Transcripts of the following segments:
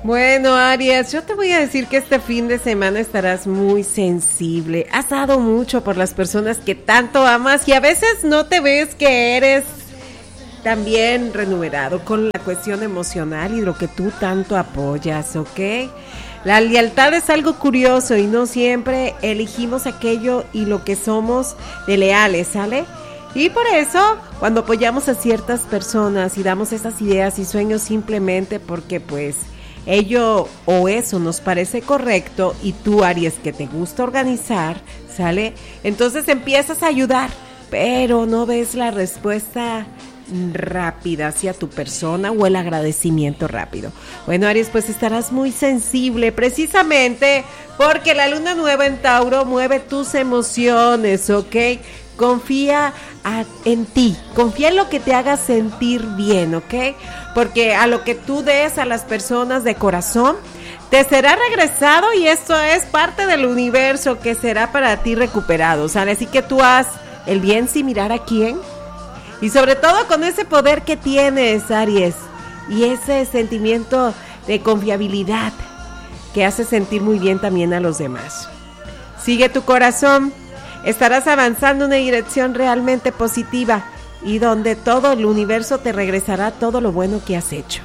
Bueno, Aries, yo te voy a decir que este fin de semana estarás muy sensible. Has dado mucho por las personas que tanto amas y a veces no te ves que eres también renumerado con la cuestión emocional y lo que tú tanto apoyas, ¿ok? La lealtad es algo curioso y no siempre elegimos aquello y lo que somos de leales, ¿sale? Y por eso, cuando apoyamos a ciertas personas y damos esas ideas y sueños simplemente porque pues ello o eso nos parece correcto y tú, Aries, que te gusta organizar, ¿sale? Entonces empiezas a ayudar, pero no ves la respuesta rápida hacia tu persona o el agradecimiento rápido. Bueno, Aries, pues estarás muy sensible precisamente porque la luna nueva en Tauro mueve tus emociones, ¿ok? Confía en ti, confía en lo que te haga sentir bien, ¿ok? Porque a lo que tú des a las personas de corazón, te será regresado y esto es parte del universo que será para ti recuperado, ¿sale? Así que tú haz el bien sin mirar a quién y sobre todo con ese poder que tienes, Aries, y ese sentimiento de confiabilidad que hace sentir muy bien también a los demás. Sigue tu corazón. Estarás avanzando en una dirección realmente positiva y donde todo el universo te regresará todo lo bueno que has hecho.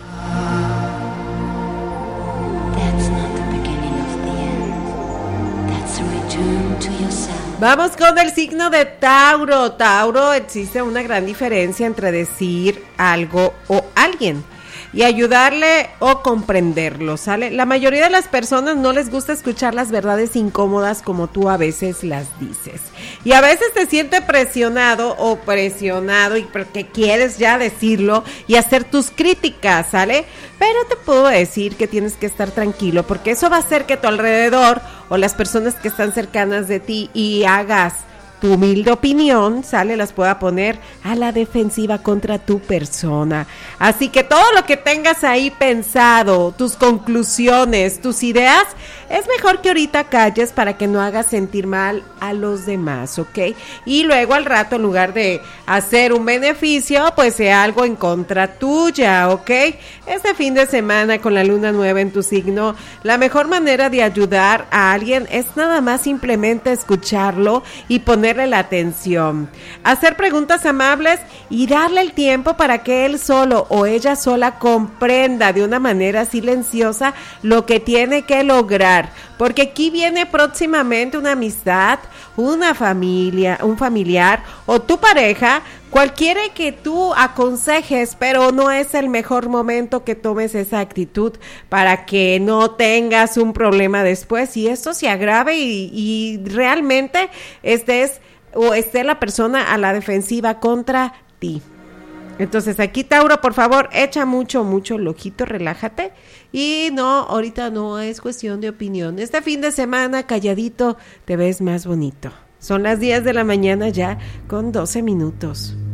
Vamos con el signo de Tauro. Tauro, existe una gran diferencia entre decir algo o alguien y ayudarle o comprenderlo, ¿sale? La mayoría de las personas no les gusta escuchar las verdades incómodas como tú a veces las dices. Y a veces te sientes presionado o presionado y porque quieres ya decirlo y hacer tus críticas, ¿sale? Pero te puedo decir que tienes que estar tranquilo porque eso va a hacer que tu alrededor o las personas que están cercanas de ti y hagas tu humilde opinión, ¿sale? Las pueda poner a la defensiva contra tu persona. Así que todo lo que tengas ahí pensado, tus conclusiones, tus ideas, es mejor que ahorita calles para que no hagas sentir mal a los demás, ¿ok? Y luego al rato, en lugar de hacer un beneficio, pues sea algo en contra tuya, ¿ok? Este fin de semana con la luna nueva en tu signo, la mejor manera de ayudar a alguien es nada más simplemente escucharlo y ponerle la atención, hacer preguntas amables y darle el tiempo para que él solo o ella sola comprenda de una manera silenciosa lo que tiene que lograr, porque aquí viene próximamente una amistad, una familia, un familiar o tu pareja, cualquiera que tú aconsejes, pero no es el mejor momento que tomes esa actitud para que no tengas un problema después y esto se agrave y realmente esté la persona a la defensiva contra ti. Entonces aquí, Tauro, por favor, echa mucho el ojito, relájate. Y no, ahorita no es cuestión de opinión. Este fin de semana, calladito, te ves más bonito. Son las 10 de la mañana ya con 12 minutos.